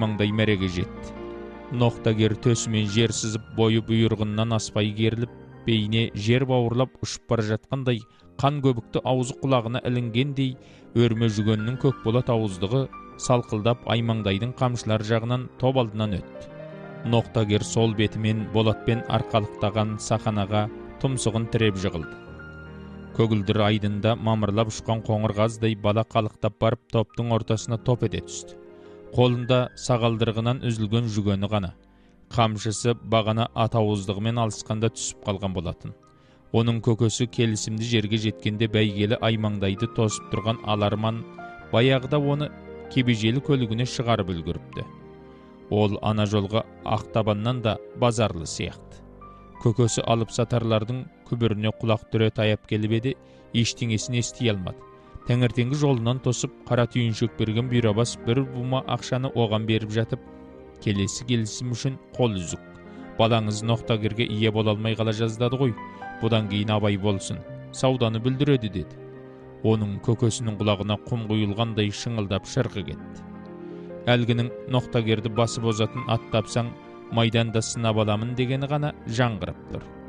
аймаңдай мәреге жетті. Ноқтагер төсімен жер сызып, бойы бұйырғыннан аспай керіліп, бейне жер бауырлап ұшып бара жатқандай, қан көбікті аузы құлағына ілінгендей, өрме жүгеннің көкболат ауыздығы салқылдап аймаңдайдың қамшылар жағынан топ алдынан өтті. Ноқтагер сол бетімен болатпен арқалықтаған сақанаға тұмсығын тіреп жығылды. Көгілдір айдында мамырлап ұшқан қоңыр қаздай бала қалықтап барып топтың ортасына топ ете түсті. Қолында сағалдырғынан үзілген жүгені ғана. Қамшысы бағана атауыздығымен алысқанда түсіп қалған болатын. Оның көкесі келісімді жерге жеткенде бәйгелі аймаңдайды тосып тұрған аларман баяғыда оны кебежелі көлігіне шығарып үлгіріпті. Ол ана жолға ақтабаннан да базарлы сияқты. Көкесі алып сатарлардың күбіріне құлақ түре таяп келіп еді, ештеңесін ести алмады. Таңертеңгі жолынан тосып, қара түйіншек берген бұйрабас бір бума ақшаны оған беріп жатып, келесі келісім үшін қол үзік. Балаңыз Ноқтагерге ие бола алмай қала жаздады ғой, бұдан кейін абай болсын, сауданы бүлдіреді деді. Оның көкесінің құлағына құм құйылғандай шыңылдап шырқы кетті. Әлгінің Ноқтагерді басып озатын ат тапсаң, майданда сынап аламын дегені ғана жаңғырып тұр.